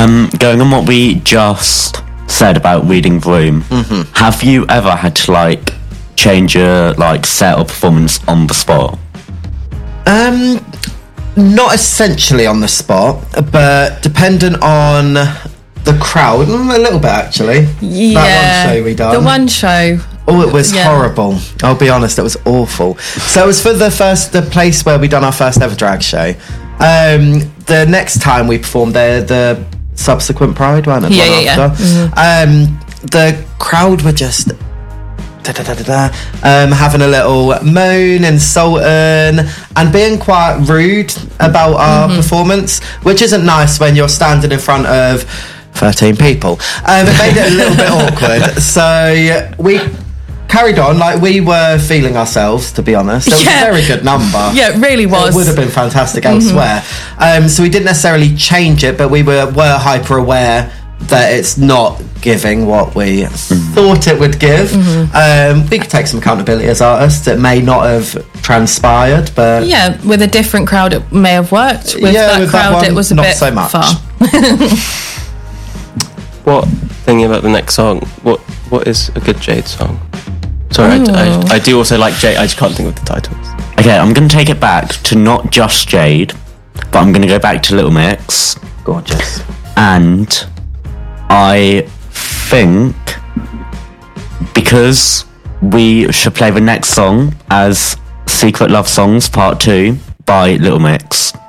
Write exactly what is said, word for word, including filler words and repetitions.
Um, going on what we just said about reading the room, mm-hmm. have you ever had to like change your like set or performance on the spot? Um, not essentially on the spot, but dependent on the crowd, a little bit actually. Yeah, that one show we done. The one show. Oh, it was yeah. horrible. I'll be honest, it was awful. So it was for the first, the place where we done our first ever drag show. Um, the next time we performed there, the subsequent Pride one. Yeah, yeah, yeah. Mm-hmm. Um, the crowd were just da, da, da, da, da, um, having a little moan, insulting, and being quite rude about our mm-hmm. performance, which isn't nice when you're standing in front of thirteen people. Um, it made it a little bit awkward. So we carried on like we were feeling ourselves, to be honest. It was yeah. a very good number. Yeah, it really was. It would have been fantastic elsewhere. Mm-hmm. Um, so we didn't necessarily change it, but we were, were hyper aware that it's not giving what we mm-hmm. thought it would give. Mm-hmm. Um, we could take some accountability as artists. It may not have transpired, but yeah, with a different crowd it may have worked. With yeah, that with crowd that one, it was a not bit so much. far. What, thinking about the next song, what what is a good Jade song? Sorry, I, I, I do also like Jade, I just can't think of the titles. Okay, I'm going to take it back to not just Jade, but I'm going to go back to Little Mix. Gorgeous. And I think because we should play the next song as Secret Love Songs Part two by Little Mix.